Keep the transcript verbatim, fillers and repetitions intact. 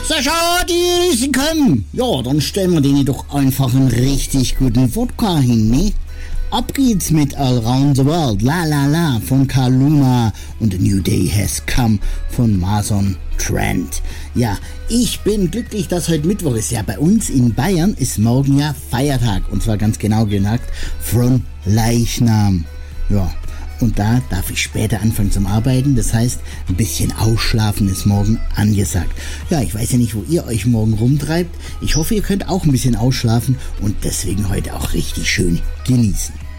Sascha, die Risiken. Ja, dann stellen wir denen doch einfach einen richtig guten Wodka hin, ne? Ab geht's mit Around the World, La La La von Kaluma und A New Day Has Come von Mason Trent. Ja, ich bin glücklich, dass heute Mittwoch ist. Ja, bei uns in Bayern ist morgen ja Feiertag und zwar ganz genau gesagt Fronleichnam. Ja, und da darf ich später anfangen zum Arbeiten, das heißt, ein bisschen ausschlafen ist morgen angesagt. Ja, ich weiß ja nicht, wo ihr euch morgen rumtreibt. Ich hoffe, ihr könnt auch ein bisschen ausschlafen und deswegen heute auch richtig schön genießen.